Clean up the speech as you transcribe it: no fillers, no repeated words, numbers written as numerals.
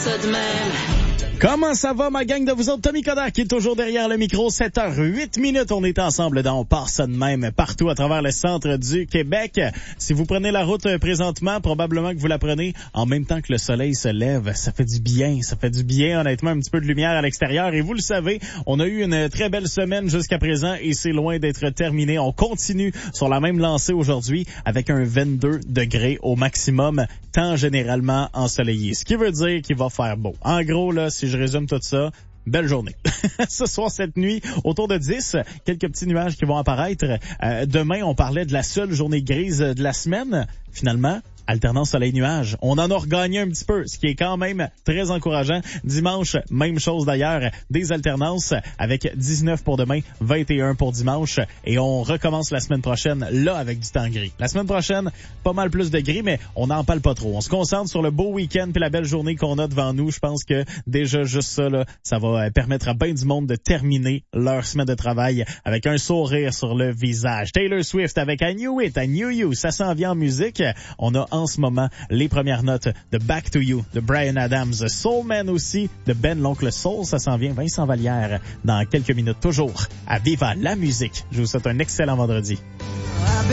ça de même. Comment ça va, ma gang de vous autres? Tommy Coderre qui est toujours derrière le micro. 7h08. On est ensemble dans On part ça de même partout à travers le centre du Québec. Si vous prenez la route présentement, probablement que vous la prenez en même temps que le soleil se lève. Ça fait du bien. Ça fait du bien, honnêtement, un petit peu de lumière à l'extérieur. Et vous le savez, on a eu une très belle semaine jusqu'à présent et c'est loin d'être terminé. On continue sur la même lancée aujourd'hui avec un 22 degrés au maximum, temps généralement ensoleillé. Ce qui veut dire qu'il va faire beau. En gros, là, si je résume tout ça, belle journée. Ce soir, cette nuit, autour de 10, quelques petits nuages qui vont apparaître. Demain, on parlait de la seule journée grise de la semaine. Finalement, alternance soleil-nuage. On en a regagné un petit peu, ce qui est quand même très encourageant. Dimanche, même chose d'ailleurs, des alternances avec 19 pour demain, 21 pour dimanche. Et on recommence la semaine prochaine, là, avec du temps gris. La semaine prochaine, pas mal plus de gris, mais on n'en parle pas trop. On se concentre sur le beau week-end puis la belle journée qu'on a devant nous. Je pense que déjà, juste ça, là, ça va permettre à bien du monde de terminer leur semaine de travail avec un sourire sur le visage. Taylor Swift avec I Knew It, I Knew You. Ça s'en vient en musique. On a en ce moment les premières notes de Back to You de Bryan Adams, Soul Man aussi de Ben l'Oncle Soul. Ça s'en vient, Vincent Vallière dans quelques minutes, toujours à Viva la musique. Je vous souhaite un excellent vendredi.